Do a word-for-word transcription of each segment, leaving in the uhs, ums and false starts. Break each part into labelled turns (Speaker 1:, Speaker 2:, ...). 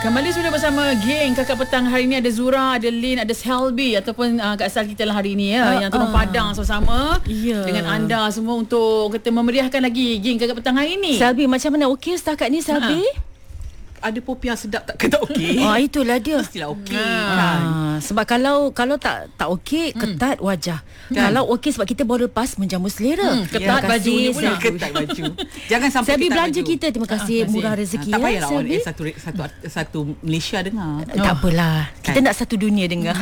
Speaker 1: Kembali sudah bersama geng Kakak Petang. Hari ini ada Zura, ada Lin, ada Selby ataupun uh, Kak Sal kita lah hari ini ya, uh, yang turun uh. padang sama-sama yeah. dengan anda semua untuk kita memeriahkan lagi geng Kakak Petang hari ini.
Speaker 2: Selby, macam mana? Okey setakat ni Selby? Uh.
Speaker 3: Ada popiah sedap tak kata okey.
Speaker 2: Oh, itulah dia.
Speaker 3: Mestilah okey
Speaker 2: ha.
Speaker 3: kan.
Speaker 2: Sebab kalau kalau tak tak okey, ketat wajah. Kan? Kalau okey sebab kita baru lepas menjamu selera.
Speaker 1: Hmm, ketat ya, bajunya pula.
Speaker 3: Ketat baju. Jangan sampai
Speaker 2: Selby
Speaker 3: ketat
Speaker 2: belanja
Speaker 3: baju.
Speaker 2: kita. Terima kasih,
Speaker 1: ah,
Speaker 2: murah rezeki.
Speaker 3: Ah, tak payahlah
Speaker 2: ya,
Speaker 3: orang satu, satu satu Malaysia dengar.
Speaker 2: Oh. Tak apalah. Kita kan nak satu dunia dengar.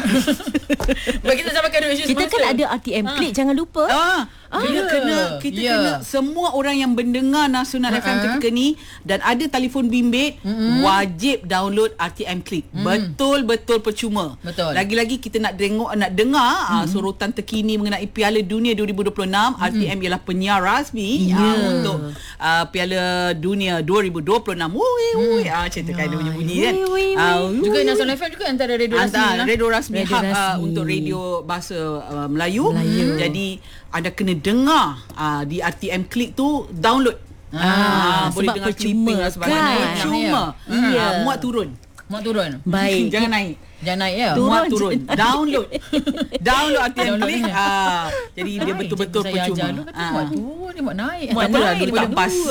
Speaker 1: Bagi kita sampaikan dulu isu
Speaker 2: kita
Speaker 1: semasa.
Speaker 2: kan ada R T M ha. Klik, jangan lupa.
Speaker 3: Ah.
Speaker 1: Ah,
Speaker 3: kita
Speaker 1: yeah.
Speaker 3: kena kita yeah. kena semua orang yang mendengar Nasional uh-huh. F M ketika ni dan ada telefon bimbit mm-hmm. wajib download R T M Klik. Mm. Betul-betul percuma.
Speaker 1: Betul.
Speaker 3: Lagi-lagi kita nak tengok nak dengar mm-hmm. uh, sorotan terkini mengenai Piala Dunia dua ribu dua puluh enam. Mm-hmm. R T M ialah penyiar rasmi yeah. uh, untuk uh, Piala Dunia dua ribu dua puluh enam. Wui wui mm. ah ceritakan dia punya bunyi kan.
Speaker 1: Uh, juga Nasional F M juga antara radio rasmi
Speaker 3: antara radio rasmi,
Speaker 2: radio
Speaker 3: hak,
Speaker 2: rasmi.
Speaker 3: Uh, untuk radio bahasa uh, Melayu.
Speaker 2: Melayu.
Speaker 3: Jadi anda kena dengar uh, di R T M Klik tu download.
Speaker 2: Ah,
Speaker 3: ah boleh dengar clipping lah sebagainya.
Speaker 2: Kan?
Speaker 3: Percuma.
Speaker 2: Ya.
Speaker 3: Ah, muat turun.
Speaker 1: Muat turun.
Speaker 2: Baik.
Speaker 3: Jangan naik.
Speaker 1: Jangan naik ya.
Speaker 3: Muat turun. Download. Download R T M Klik.
Speaker 1: Download.
Speaker 3: Ah, jadi dia betul-betul
Speaker 1: Saya
Speaker 3: percuma.
Speaker 1: ajar, ah. Muat turun, dia muat naik.
Speaker 3: Muat
Speaker 1: tak
Speaker 3: naik,
Speaker 1: naik,
Speaker 3: dia tak pas.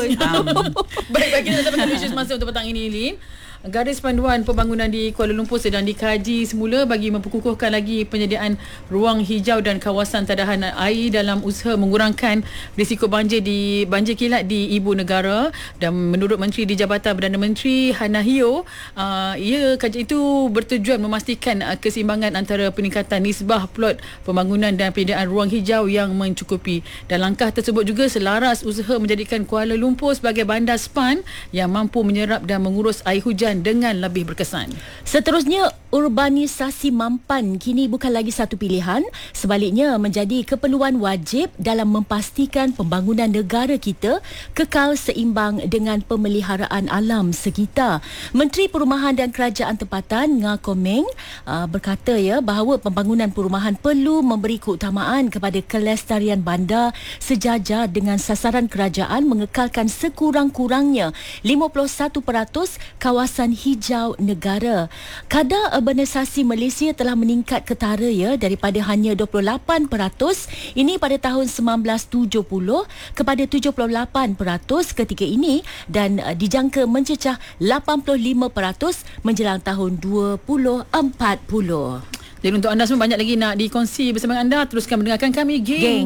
Speaker 1: Baik, baik, kita sampai ke isu semasa untuk petang ini, Lin. Garis panduan pembangunan di Kuala Lumpur sedang dikaji semula bagi memperkukuhkan lagi penyediaan ruang hijau dan kawasan tadahan air dalam usaha mengurangkan risiko banjir di banjir kilat di ibu negara. Dan menurut Menteri di Jabatan Perdana Menteri Hana Hio, uh, ia kajian itu bertujuan memastikan uh, keseimbangan antara peningkatan nisbah plot pembangunan dan penyediaan ruang hijau yang mencukupi. Dan langkah tersebut juga selaras usaha menjadikan Kuala Lumpur sebagai bandar span yang mampu menyerap dan mengurus air hujan dengan lebih berkesan.
Speaker 2: Seterusnya, urbanisasi mampan kini bukan lagi satu pilihan, sebaliknya menjadi keperluan wajib dalam memastikan pembangunan negara kita kekal seimbang dengan pemeliharaan alam sekitar. Menteri Perumahan dan Kerajaan Tempatan Nga Komeng uh, berkata ya bahawa pembangunan perumahan perlu memberi keutamaan kepada kelestarian bandar sejajar dengan sasaran kerajaan mengekalkan sekurang-kurangnya lima puluh satu peratus kawasan hijau negara. Kadar urbanisasi Malaysia telah meningkat ketara ya daripada hanya dua puluh lapan peratus ini pada tahun sembilan belas tujuh puluh kepada tujuh puluh lapan peratus ketika ini dan uh, dijangka mencecah lapan puluh lima peratus menjelang tahun dua ribu empat puluh.
Speaker 1: Jadi untuk anda semua banyak lagi nak dikongsi bersama anda, teruskan mendengarkan kami geng.